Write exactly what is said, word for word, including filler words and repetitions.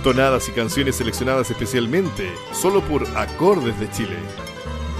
Tonadas y canciones seleccionadas especialmente, solo por Acordes de Chile.